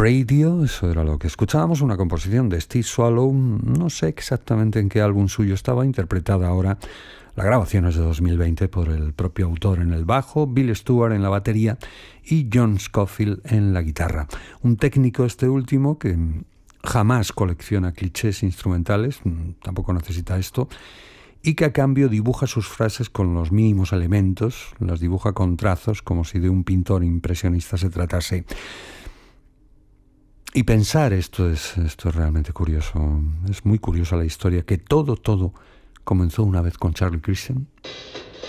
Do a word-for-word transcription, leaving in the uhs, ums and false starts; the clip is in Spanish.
Radio, eso era lo que escuchábamos, una composición de Steve Swallow, no sé exactamente en qué álbum suyo estaba, interpretada ahora, la grabación es de dos mil veinte, por el propio autor en el bajo, Bill Stewart en la batería y John Scofield en la guitarra. Un técnico este último que jamás colecciona clichés instrumentales, tampoco necesita esto, y que a cambio dibuja sus frases con los mínimos elementos, las dibuja con trazos como si de un pintor impresionista se tratase. Y pensar esto es, esto es realmente curioso, es muy curiosa la historia, que todo, todo comenzó una vez con Charlie Christian.